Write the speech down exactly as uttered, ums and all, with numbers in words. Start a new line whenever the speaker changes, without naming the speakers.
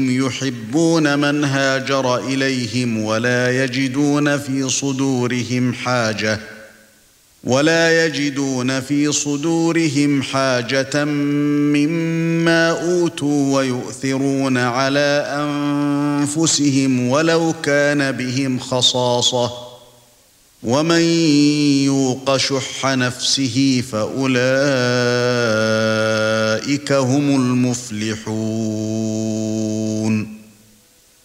يحبون من هاجر إليهم ولا يجدون في صدورهم حاجة ولا يجدون في صدورهم حاجة مما أوتوا ويؤثرون على أنفسهم ولو كان بهم خصاصة ومن يوق شح نفسه فأولئك هم المفلحون.